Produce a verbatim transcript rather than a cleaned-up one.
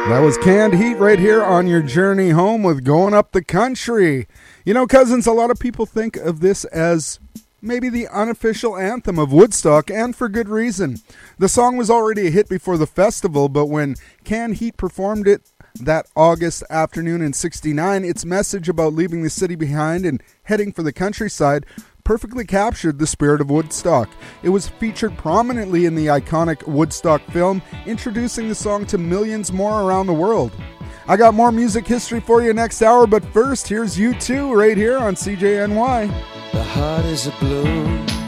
That was Canned Heat right here on your journey home with Going Up the Country. You know, cousins, a lot of people think of this as maybe the unofficial anthem of Woodstock, and for good reason. The song was already a hit before the festival, but when Canned Heat performed it that August afternoon in sixty-nine, its message about leaving the city behind and heading for the countryside perfectly captured the spirit of Woodstock. It was featured prominently in the iconic Woodstock film, introducing the song to millions more around the world. I got more music history for you next hour, but first, here's U two right here on C J N Y. The heart is a blue